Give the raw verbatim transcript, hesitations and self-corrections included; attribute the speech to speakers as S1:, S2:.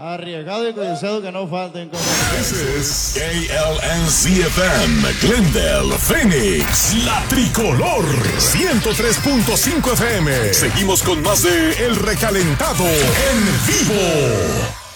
S1: Arriesgado y deseo que no falten cosas.
S2: This is K L N C F M, Glendale, Phoenix, la tricolor, ciento tres punto cinco F M. Seguimos con más de El Recalentado en vivo.